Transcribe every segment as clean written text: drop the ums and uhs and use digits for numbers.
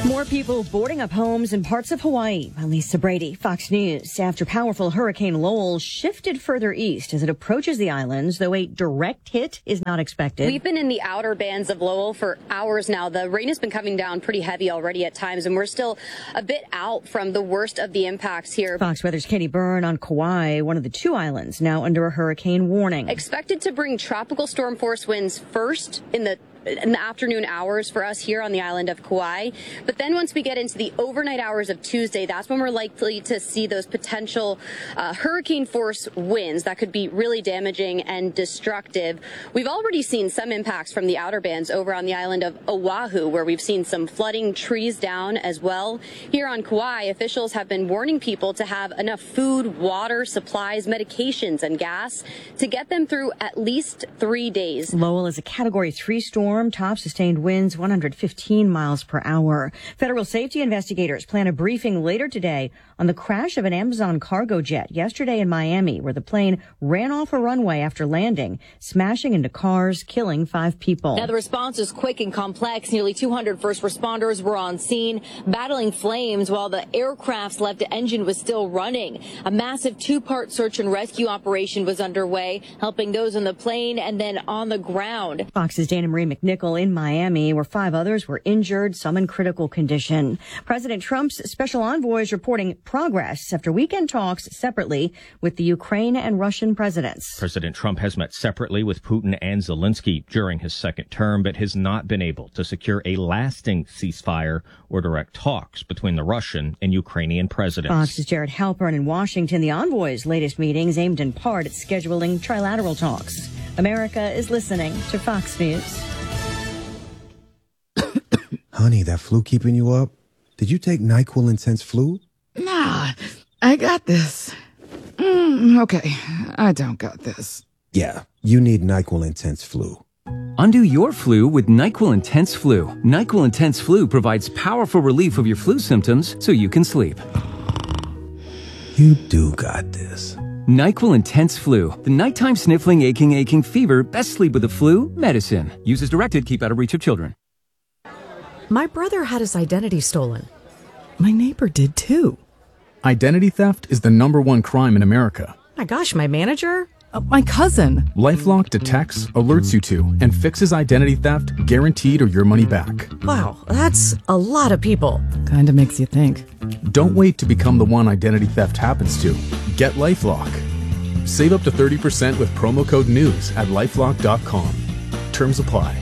More people boarding up homes in parts of Hawaii. I'm Lisa Brady, Fox News. After powerful Hurricane Lowell shifted further east as it approaches the islands, though a direct hit is not expected. We've been in the outer bands of Lowell for hours now. The rain has been coming down pretty heavy already at times, and we're still a bit out from the worst of the impacts here. Fox Weather's Katie Byrne on Kauai, one of the two islands now under a hurricane warning. Expected to bring tropical storm force winds first in the afternoon hours for us here on the island of Kauai. But then once we get into the overnight hours of Tuesday, that's when we're likely to see those potential hurricane force winds that could be really damaging and destructive. We've already seen some impacts from the outer bands over on the island of Oahu, where we've seen some flooding, trees down as well. Here on Kauai, officials have been warning people to have enough food, water, supplies, medications, and gas to get them through at least 3 days. Lowell is a Category 3 storm. Top sustained winds 115 miles per hour. Federal safety investigators plan a briefing later today on the crash of an Amazon cargo jet yesterday in Miami, where the plane ran off a runway after landing, smashing into cars, killing 5 people. Now, the response is quick and complex. Nearly 200 first responders were on scene, battling flames while the aircraft's left engine was still running. A massive 2-part search and rescue operation was underway, helping those on the plane and then on the ground. Fox's Dana Marie McNichol in Miami, where 5 others were injured, some in critical condition. President Trump's special envoy is reporting progress after weekend talks separately with the Ukraine and Russian presidents. President Trump has met separately with Putin and Zelensky during his second term, but has not been able to secure a lasting ceasefire or direct talks between the Russian and Ukrainian presidents. Fox's Jared Halpern in Washington. The envoy's latest meetings aimed in part at scheduling trilateral talks. America is listening to Fox News. Honey, that flu keeping you up? Did you take NyQuil Intense Flu? Nah, I got this. Okay, I don't got this. Yeah, you need NyQuil Intense Flu. Undo your flu with NyQuil Intense Flu. NyQuil Intense Flu provides powerful relief of your flu symptoms so you can sleep. You do got this. NyQuil Intense Flu. The nighttime sniffling, aching fever. Best sleep with the flu medicine. Use as directed. Keep out of reach of children. My brother had his identity stolen. My neighbor did too. Identity theft is the #1 crime in America. My gosh, my manager? My cousin. LifeLock detects, alerts you to, and fixes identity theft, guaranteed or your money back. Wow, that's a lot of people. Kinda makes you think. Don't wait to become the one identity theft happens to. Get LifeLock. Save up to 30% with promo code NEWS at LifeLock.com. Terms apply.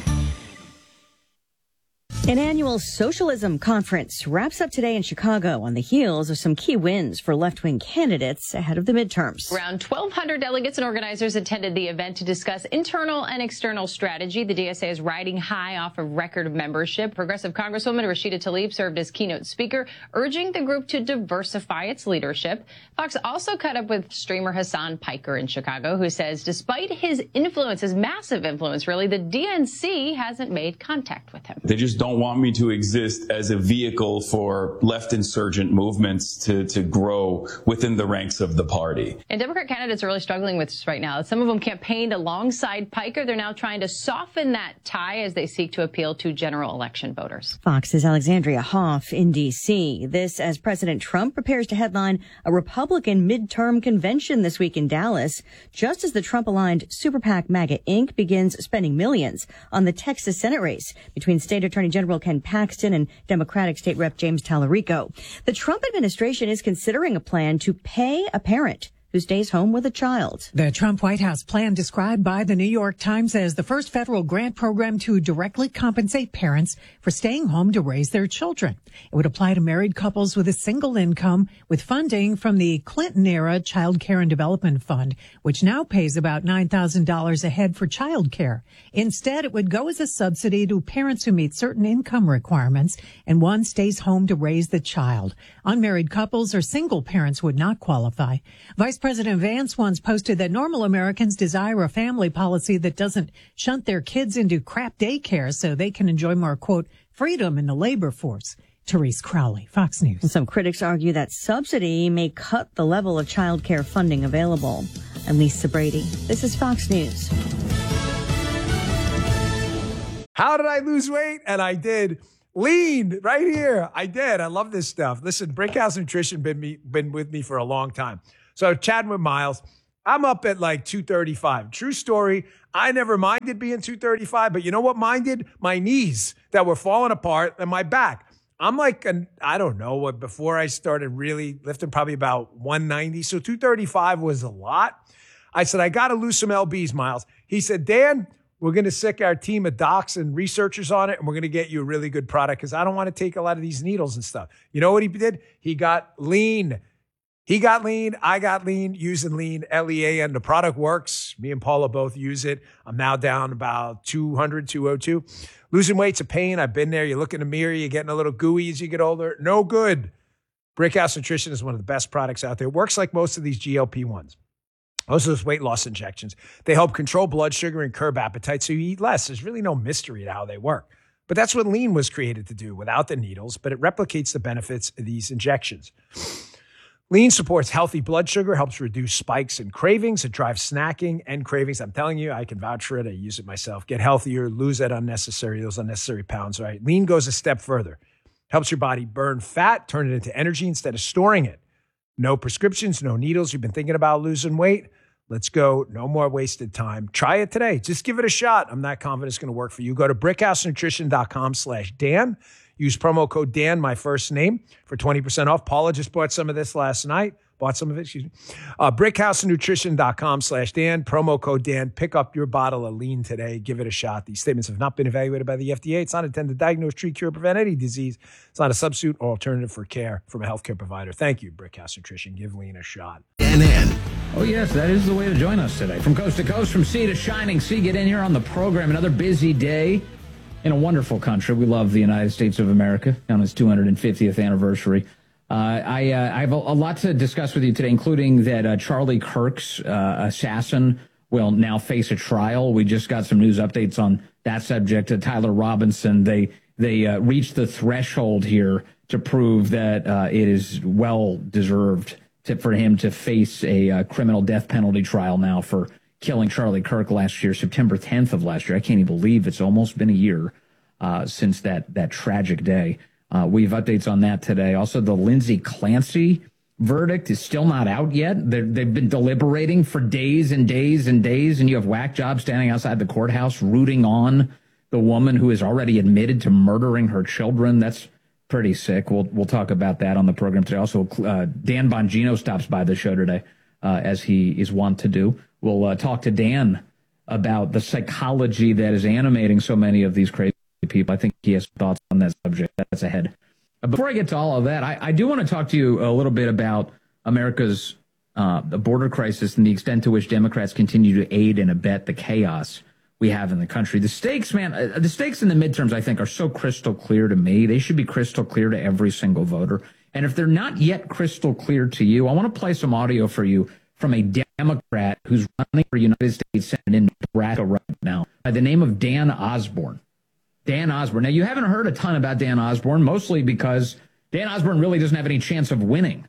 An annual socialism conference wraps up today in Chicago on the heels of some key wins for left-wing candidates ahead of the midterms. Around 1,200 delegates and organizers attended the event to discuss internal and external strategy. The DSA is riding high off a record membership. Progressive Congresswoman Rashida Tlaib served as keynote speaker, urging the group to diversify its leadership. Fox also caught up with streamer Hassan Piker in Chicago, who says despite his influence, his massive influence, really, the DNC hasn't made contact with him. They just don't want me to exist as a vehicle for left insurgent movements to grow within the ranks of the party. And Democrat candidates are really struggling with this right now. Some of them campaigned alongside Piker. They're now trying to soften that tie as they seek to appeal to general election voters. Fox's Alexandria Hoff in D.C. This as President Trump prepares to headline a Republican midterm convention this week in Dallas, just as the Trump-aligned Super PAC MAGA Inc. begins spending millions on the Texas Senate race between State Attorney General Ken Paxton and Democratic State Rep James Tallarico. The Trump administration is considering a plan to pay a parent who stays home with a child. The Trump White House plan, described by the New York Times as the first federal grant program to directly compensate parents for staying home to raise their children. It would apply to married couples with a single income, with funding from the Clinton-era Child Care and Development Fund, which now pays about $9,000 a head for child care. Instead, it would go as a subsidy to parents who meet certain income requirements, and one stays home to raise the child. Unmarried couples or single parents would not qualify. Vice President Vance once posted that normal Americans desire a family policy that doesn't shunt their kids into crap daycare so they can enjoy more, quote, freedom in the labor force. Therese Crowley, Fox News. And some critics argue that subsidy may cut the level of child care funding available. I'm Lisa Brady. This is Fox News. How did I lose weight? And I did. Lean right here. I did. I love this stuff. Listen, Brickhouse Nutrition been with me for a long time. So chatting with Miles, I'm up at like 235. True story. I never minded being 235, but you know what minded? My knees that were falling apart and my back. I'm like, I don't know what, before I started really lifting, probably about 190. So 235 was a lot. I said, I got to lose some LBs, Miles. He said, Dan, we're going to sick our team of docs and researchers on it, and we're going to get you a really good product because I don't want to take a lot of these needles and stuff. You know what he did? He got lean. He got lean. I got lean, using lean, LEAN. The product works. Me and Paula both use it. I'm now down about 200, 202. Losing weight's a pain. I've been there. You look in the mirror, you're getting a little gooey as you get older. No good. Brickhouse Nutrition is one of the best products out there. It works like most of these GLP-1s. Most of those weight loss injections. They help control blood sugar and curb appetite so you eat less. There's really no mystery to how they work. But that's what lean was created to do without the needles, but it replicates the benefits of these injections. Lean supports healthy blood sugar, helps reduce spikes and cravings. It drives snacking and cravings. I'm telling you, I can vouch for it. I use it myself. Get healthier, lose those unnecessary pounds, right? Lean goes a step further. Helps your body burn fat, turn it into energy instead of storing it. No prescriptions, no needles. You've been thinking about losing weight? Let's go. No more wasted time. Try it today. Just give it a shot. I'm not confident it's going to work for you. Go to brickhousenutrition.com/Dan. Use promo code Dan, my first name, for 20% off. Paula just bought some of this last night. Brickhousenutrition.com/Dan. Promo code Dan. Pick up your bottle of lean today. Give it a shot. These statements have not been evaluated by the FDA. It's not intended to diagnose, treat, cure, prevent any disease. It's not a substitute or alternative for care from a healthcare provider. Thank you, Brickhouse Nutrition. Give lean a shot. Oh, yes, that is the way to join us today. From coast to coast, from sea to shining sea, get in here on the program. Another busy day in a wonderful country. We love the United States of America on its 250th anniversary. I have a lot to discuss with you today, including that Charlie Kirk's assassin will now face a trial. We just got some news updates on that subject. Tyler Robinson, they reached the threshold here to prove that it is well deserved for him to face a criminal death penalty trial now for killing Charlie Kirk last year, September 10th of last year. I can't even believe it's almost been a year since that tragic day. We have updates on that today. Also, the Lindsay Clancy verdict is still not out yet. They've been deliberating for days and days and days, and you have whack jobs standing outside the courthouse rooting on the woman who is already admitted to murdering her children. That's pretty sick. We'll talk about that on the program today. Also, Dan Bongino stops by the show today, as he is wont to do. We'll talk to Dan about the psychology that is animating so many of these crazy people. I think he has thoughts on that subject. That's ahead. Before I get to all of that, I do want to talk to you a little bit about America's the border crisis and the extent to which Democrats continue to aid and abet the chaos we have in the country. The stakes, man, the stakes in the midterms, I think, are so crystal clear to me. They should be crystal clear to every single voter. And if they're not yet crystal clear to you, I want to play some audio for you from a Democrat who's running for United States Senate in Nebraska right now by the name of Dan Osborne. Dan Osborne. Now, you haven't heard a ton about Dan Osborne, mostly because Dan Osborne really doesn't have any chance of winning.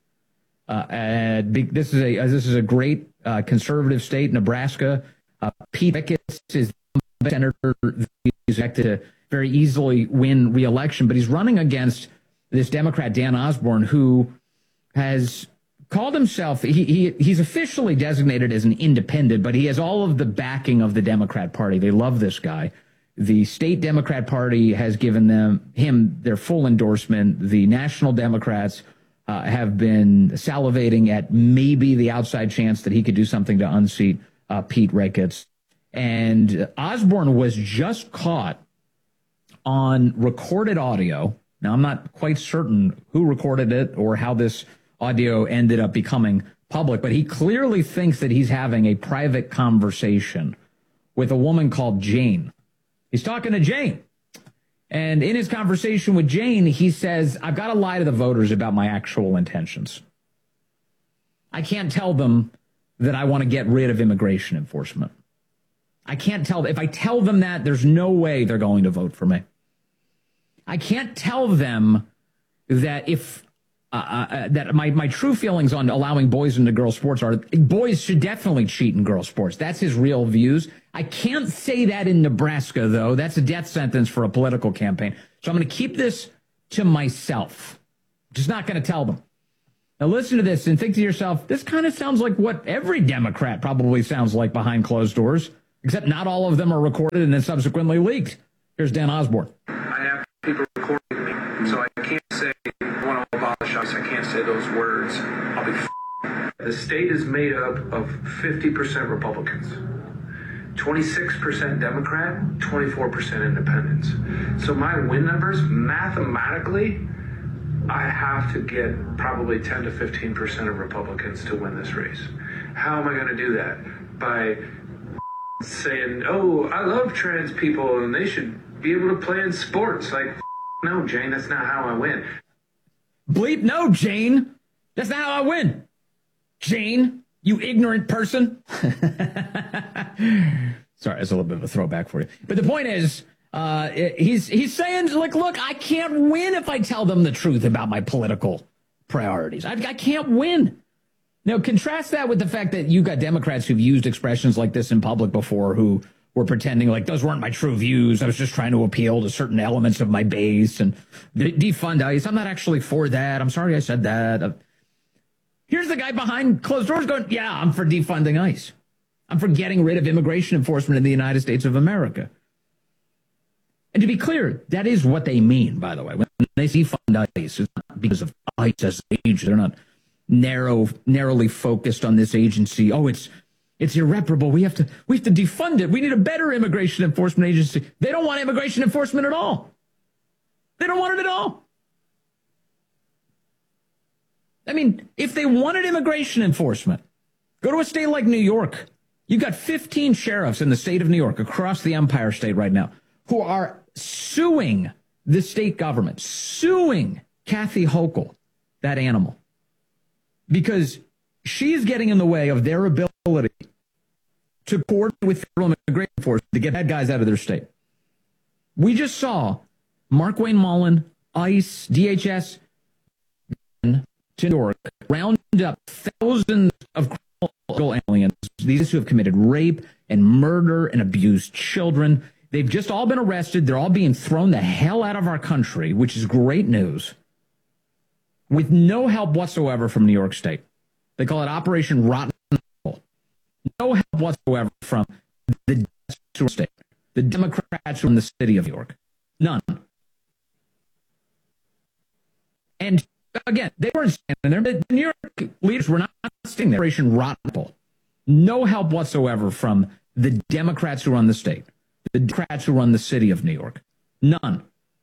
This is a great conservative state, Nebraska. Pete Ricketts is the senator who's expected to very easily win re-election, but he's running against this Democrat, Dan Osborne, who has called himself, he's officially designated as an independent, but he has all of the backing of the Democrat Party. They love this guy. The state Democrat Party has given him their full endorsement. The national Democrats have been salivating at maybe the outside chance that he could do something to unseat Pete Ricketts. And Osborne was just caught on recorded audio. Now, I'm not quite certain who recorded it or how this audio ended up becoming public, but he clearly thinks that he's having a private conversation with a woman called Jane. He's talking to Jane. And in his conversation with Jane, he says, I've got to lie to the voters about my actual intentions. I can't tell them that I want to get rid of immigration enforcement. I can't tell. If I tell them that, there's no way they're going to vote for me. I can't tell them that if that my true feelings on allowing boys into girls' sports are boys should definitely cheat in girls' sports. That's his real views. I can't say that in Nebraska, though. That's a death sentence for a political campaign. So I'm going to keep this to myself. Just not going to tell them. Now listen to this and think to yourself, this kind of sounds like what every Democrat probably sounds like behind closed doors, except not all of them are recorded and then subsequently leaked. Here's Dan Osborne. I have people recording me, so I can't say I want to abolish ICE. I can't say those words. I'll be The state is made up of 50% Republicans, 26% Democrat, 24% independents. So my win numbers, mathematically, I have to get probably 10 to 15% of Republicans to win this race. How am I going to do that? By saying, oh, I love trans people and they should be able to play in sports. Like, no, Jane, that's not how I win. Bleep no, Jane. That's not how I win. Jane, you ignorant person. Sorry, that's a little bit of a throwback for you. But the point is, he's saying, like, look, I can't win if I tell them the truth about my political priorities. I can't win. Now, contrast that with the fact that you got Democrats who've used expressions like this in public before who were pretending like those weren't my true views. I was just trying to appeal to certain elements of my base and defund ICE. I'm not actually for that. I'm sorry I said that. Here's the guy behind closed doors going, yeah, I'm for defunding ICE. I'm for getting rid of immigration enforcement in the United States of America. And to be clear, that is what they mean, by the way. When they defund ICE, it's not because of ICE as an agency. They're not narrowly focused on this agency. Oh, it's irreparable. We have to defund it. We need a better immigration enforcement agency. They don't want immigration enforcement at all. They don't want it at all. I mean, if they wanted immigration enforcement, go to a state like New York. You got 15 sheriffs in the state of New York across the Empire State right now who are suing the state government, suing Kathy Hochul, that animal, because she's getting in the way of their ability to coordinate with federal immigration enforcement to get bad guys out of their state. We just saw Markwayne Mullin, ICE, DHS, to New York, round up thousands of criminal aliens, these who have committed rape and murder and abused children. They've just all been arrested. They're all being thrown the hell out of our country, which is great news, with no help whatsoever from New York State. They call it Operation Rotten Apple. No help whatsoever from the state, the Democrats from the city of New York. None. And again, they weren't standing there. The New York leaders were not standing there. Operation Rotten Apple. No help whatsoever from the Democrats who run the state, the Democrats who run the city of New York. None.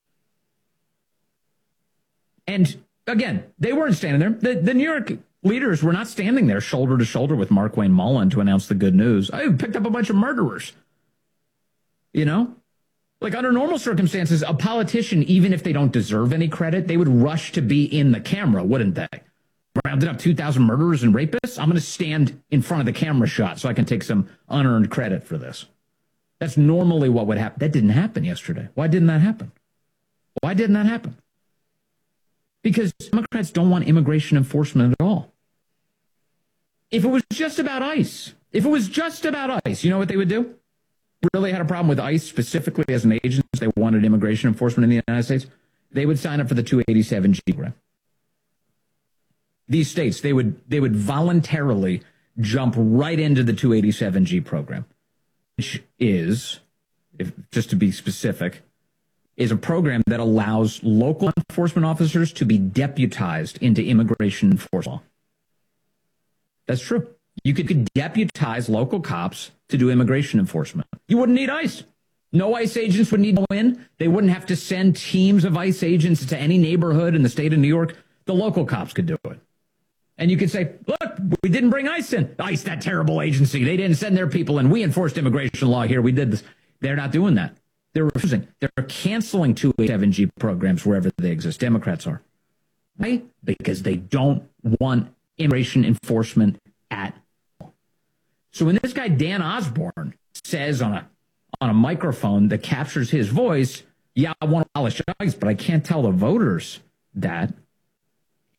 And again, they weren't standing there. The New York leaders were not standing there shoulder to shoulder with Markwayne Mullin to announce the good news. I picked up a bunch of murderers. You know? Like, under normal circumstances, a politician, even if they don't deserve any credit, they would rush to be in the camera, wouldn't they? Rounded up 2,000 murderers and rapists. I'm going to stand in front of the camera shot so I can take some unearned credit for this. That's normally what would happen. That didn't happen yesterday. Why didn't that happen? Why didn't that happen? Because Democrats don't want immigration enforcement at all. If it was just about ICE, you know what they would do? Really had a problem with ICE specifically as an agency. They wanted immigration enforcement in the United States. They would sign up for the 287G program. These states, they would voluntarily jump right into the 287G program, which is, just to be specific, is a program that allows local enforcement officers to be deputized into immigration enforcement law. That's true. You could deputize local cops to do immigration enforcement. You wouldn't need ICE. No ICE agents would need to go in. They wouldn't have to send teams of ICE agents to any neighborhood in the state of New York. The local cops could do it. And you could say, look, we didn't bring ICE in. ICE, that terrible agency. They didn't send their people in. We enforced immigration law here. We did this. They're not doing that. They're refusing. They're canceling 287G programs wherever they exist. Democrats are. Why? Because they don't want immigration enforcement at all. So when this guy, Dan Osborne, says on a microphone that captures his voice, yeah, I want to abolish ICE, but I can't tell the voters that,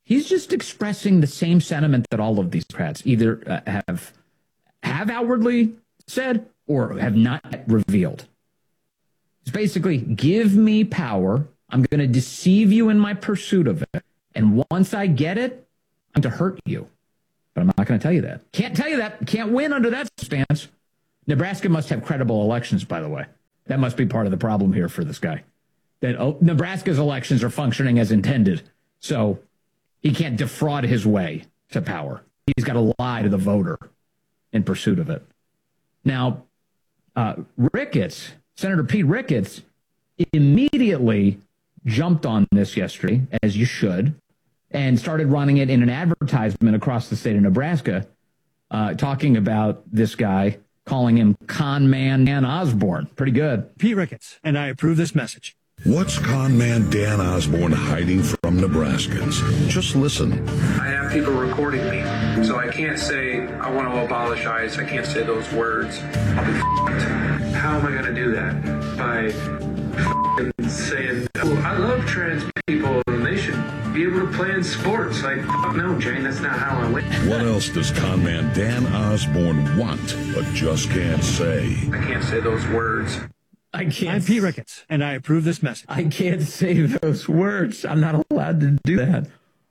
He's just expressing the same sentiment that all of these Democrats either have outwardly said or have not yet revealed. It's basically, give me power. I'm going to deceive you in my pursuit of it. And once I get it, I'm going to hurt you. But I'm not going to tell you that. Can't tell you that. Can't win under that stance. Nebraska must have credible elections, by the way. That must be part of the problem here for this guy. That Nebraska's elections are functioning as intended. So he can't defraud his way to power. He's got to lie to the voter in pursuit of it. Now, Ricketts, Senator Pete Ricketts, immediately jumped on this yesterday, as you should, and started running it in an advertisement across the state of Nebraska, talking about this guy, calling him con man Dan Osborne. Pretty good. Pete Ricketts, and I approve this message. What's con man Dan Osborne hiding from Nebraskans? Just listen. I have people recording me, so I can't say I want to abolish ICE. I can't say those words. I'll be f***ed. How am I going to do that? By saying, oh, I love trans people and they should be able to play in sports. Like, no, Jane, that's not how I win. What else does con man Dan Osborne want, but just can't say? I can't say those words. I can't. I'm Pete Ricketts, and I approve this message. I can't say those words. I'm not allowed to do that.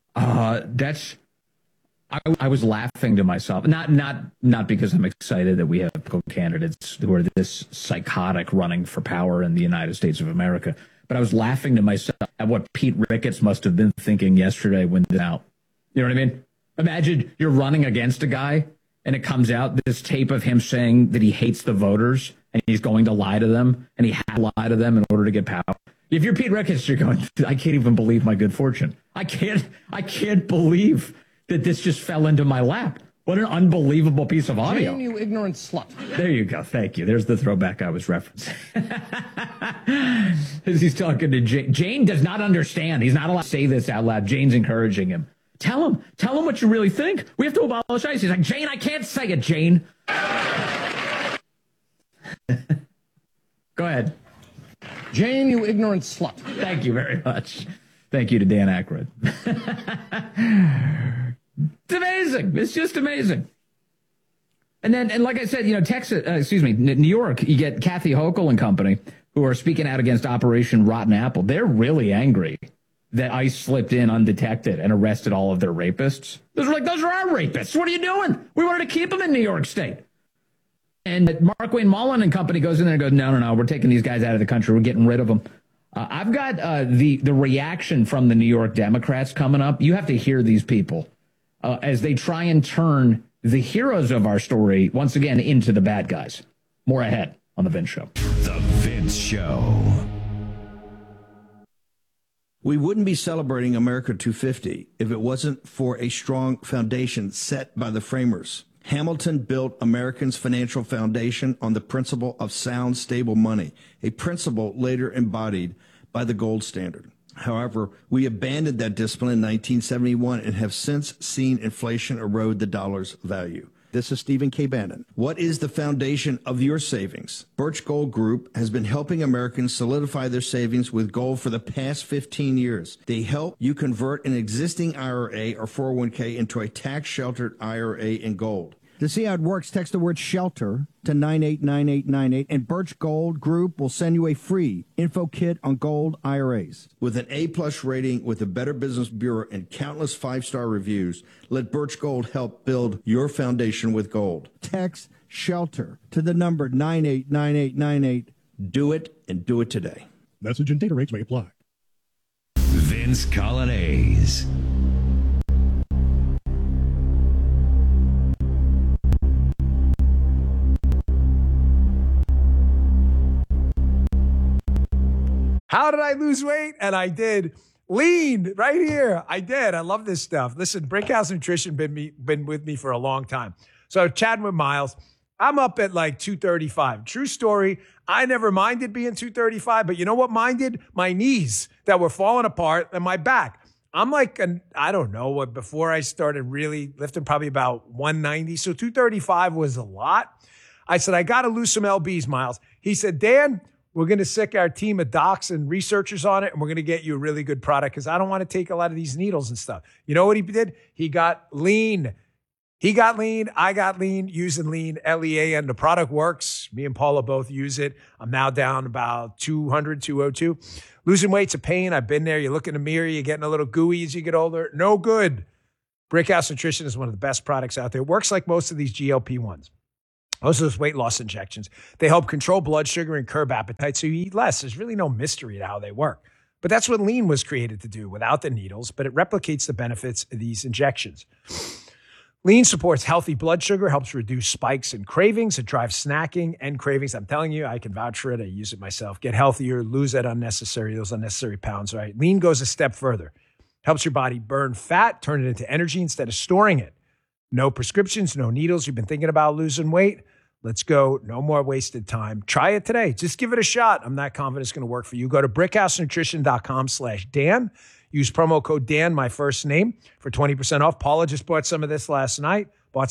I was laughing to myself. Not because I'm excited that we have candidates who are this psychotic running for power in the United States of America, but I was laughing to myself at what Pete Ricketts must have been thinking yesterday when this out. You know what I mean? Imagine you're running against a guy and it comes out this tape of him saying that he hates the voters and he's going to lie to them and he had to lie to them in order to get power. If you're Pete Ricketts, you're going, I can't even believe my good fortune. I can't believe that this just fell into my lap. What an unbelievable piece of audio. Jane, you ignorant slut. There you go. Thank you. There's the throwback I was referencing. As he's talking to Jane. Jane does not understand. He's not allowed to say this out loud. Jane's encouraging him. Tell him what you really think. We have to abolish ICE. He's like, Jane, I can't say it, Jane. Go ahead. Jane, you ignorant slut. Thank you very much. Thank you to Dan Aykroyd. It's amazing. It's just amazing. And like I said, New York, you get Kathy Hochul and company who are speaking out against Operation Rotten Apple. They're really angry that ICE slipped in undetected and arrested all of their rapists. Those are our rapists. What are you doing? We wanted to keep them in New York State. And Markwayne Mullin and company goes in there and goes, no, we're taking these guys out of the country. We're getting rid of them. I've got the reaction from the New York Democrats coming up. You have to hear these people as they try and turn the heroes of our story once again into the bad guys. More ahead on The Vince Show. The Vince Show. We wouldn't be celebrating America 250 if it wasn't for a strong foundation set by the framers. Hamilton built Americans' financial foundation on the principle of sound, stable money, a principle later embodied by the gold standard. However, we abandoned that discipline in 1971 and have since seen inflation erode the dollar's value. This is Stephen K. Bannon. What is the foundation of your savings? Birch Gold Group has been helping Americans solidify their savings with gold for the past 15 years. They help you convert an existing IRA or 401k into a tax-sheltered IRA in gold. To see how it works, text the word SHELTER to 989898, and Birch Gold Group will send you a free info kit on gold IRAs. With an A-plus rating with the Better Business Bureau and countless 5-star reviews, let Birch Gold help build your foundation with gold. Text SHELTER to the number 989898. Do it, and do it today. Message and data rates may apply. Vince Colonnese. How did I lose weight? And I did. Lean right here. I did. I love this stuff. Listen, Brickhouse Nutrition been with me for a long time. So chatting with Miles, I'm up at like 235. True story. I never minded being 235, but you know what minded? My knees that were falling apart and my back. I'm like, I don't know what, before I started really lifting, probably about 190. So 235 was a lot. I said, I got to lose some LBs, Miles. He said, Dan, We're going to sick our team of docs and researchers on it, and we're going to get you a really good product because I don't want to take a lot of these needles and stuff. You know what he did? He got lean. He got lean. I got lean using lean, LEAN. The product works. Me and Paula both use it. I'm now down about 200, 202. Losing weight's a pain. I've been there. You look in the mirror, you're getting a little gooey as you get older. No good. Brickhouse Nutrition is one of the best products out there. It works like most of these GLP-1s. Most of those weight loss injections. They help control blood sugar and curb appetite so you eat less. There's really no mystery to how they work. But that's what lean was created to do without the needles, but it replicates the benefits of these injections. Lean supports healthy blood sugar, helps reduce spikes and cravings. It drives snacking and cravings. I'm telling you, I can vouch for it. I use it myself. Get healthier, lose those unnecessary pounds, right? Lean goes a step further. Helps your body burn fat, turn it into energy instead of storing it. No prescriptions, no needles. You've been thinking about losing weight? Let's go. No more wasted time. Try it today. Just give it a shot. I'm not confident it's going to work for you. Go to brickhousenutrition.com/Dan. Use promo code Dan, my first name, for 20% off. Paula just bought some of this last night.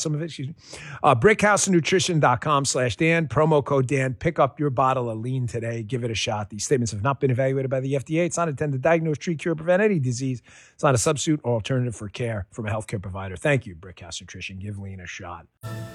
Brickhousenutrition.com/Dan. Promo code Dan. Pick up your bottle of lean today. Give it a shot. These statements have not been evaluated by the FDA. It's not intended to diagnose, treat, cure, prevent any disease. It's not a substitute or alternative for care from a healthcare provider. Thank you, Brickhouse Nutrition. Give lean a shot.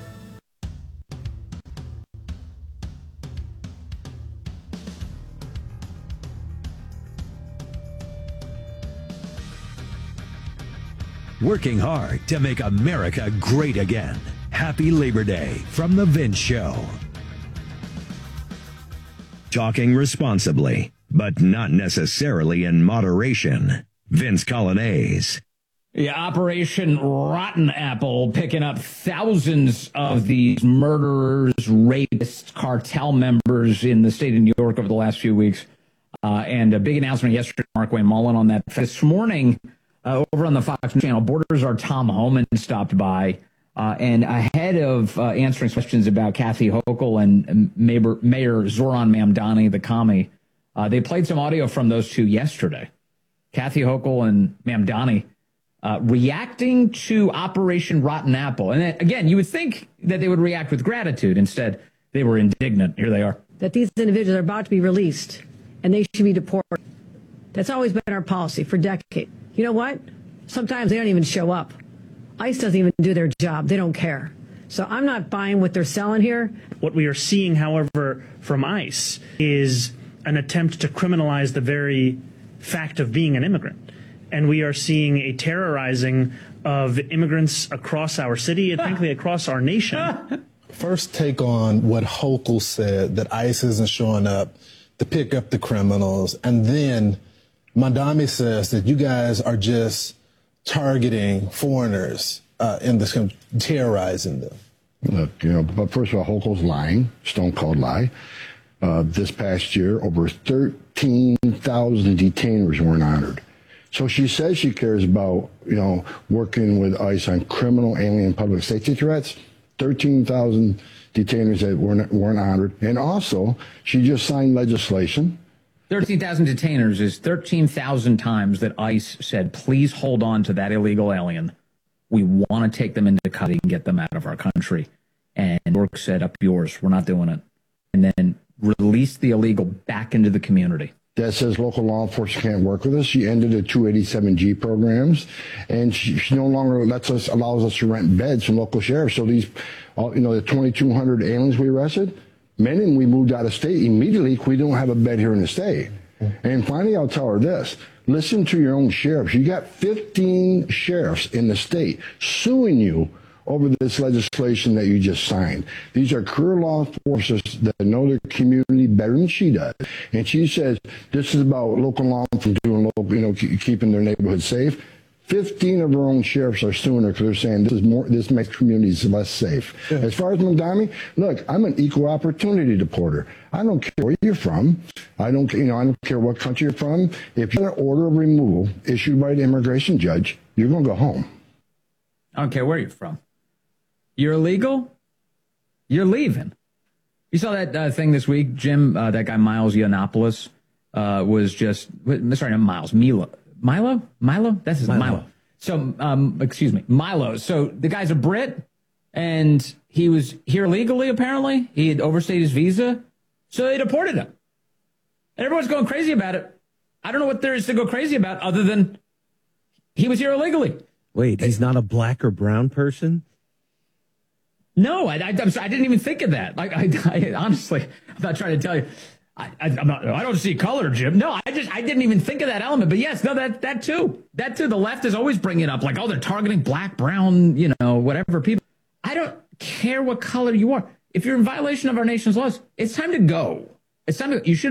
Working hard to make America great again. Happy Labor Day from The Vince Show. Talking responsibly, but not necessarily in moderation. Vince Colonnese. Yeah, Operation Rotten Apple picking up thousands of these murderers, rapists, cartel members in the state of New York over the last few weeks. And a big announcement yesterday, Mark Wayne Mullen on that. This morning, over on the Fox News channel, Border Czar Tom Homan stopped by, and ahead of answering questions about Kathy Hochul and Mayor Zoran Mamdani, the commie, they played some audio from those two yesterday. Kathy Hochul and Mamdani reacting to Operation Rotten Apple. And then, again, you would think that they would react with gratitude. Instead, they were indignant. Here they are. That these individuals are about to be released, and they should be deported. That's always been our policy for decades. You know what? Sometimes they don't even show up. ICE doesn't even do their job. They don't care. So I'm not buying what they're selling here. What we are seeing, however, from ICE is an attempt to criminalize the very fact of being an immigrant. And we are seeing a terrorizing of immigrants across our city and frankly across our nation. First take on what Hochul said, that ICE isn't showing up to pick up the criminals, and then Mamdani says that you guys are just targeting foreigners in this country, terrorizing them. Look, but first of all, Hochul's lying, stone cold lie. This past year, over 13,000 detainers weren't honored. So she says she cares about, working with ICE on criminal, alien, public safety threats. 13,000 detainers that weren't honored. And also, she just signed legislation. 13,000 detainers is 13,000 times that ICE said, please hold on to that illegal alien. We want to take them into custody and get them out of our country. And York said, up yours. We're not doing it. And then release the illegal back into the community. That says local law enforcement can't work with us. She ended the 287G programs, and she no longer allows us to rent beds from local sheriffs. So these, the 2,200 aliens we arrested, many of them we moved out of state immediately because we don't have a bed here in the state. And finally, I'll tell her this. Listen to your own sheriffs. You got 15 sheriffs in the state suing you over this legislation that you just signed. These are career law enforcers that know their community better than she does. And she says this is about local law enforcement doing local, keeping their neighborhood safe. 15 of her own sheriffs are suing her because they're saying this makes communities less safe. Yeah. As far as Mamdani, look, I'm an equal opportunity deporter. I don't care where you're from. I don't care what country you're from. If you have an order of removal issued by the immigration judge, you're going to go home. I don't care where you're from. You're illegal, you're leaving. You saw that thing this week, Jim, that guy Miles Yiannopoulos was just, sorry, not Miles, Milo? That's his Milo. So, excuse me, Milo. So the guy's a Brit, and he was here legally, apparently. He had overstayed his visa, so they deported him. And everyone's going crazy about it. I don't know what there is to go crazy about other than he was here illegally. Wait, he's not a black or brown person? No, I didn't even think of that. I honestly, I'm not trying to tell you. I don't see color, Jim. No, I didn't even think of that element. But yes, no, that too. The left is always bringing up like, oh, they're targeting black, brown, whatever people. I don't care what color you are. If you're in violation of our nation's laws, it's time to go. You should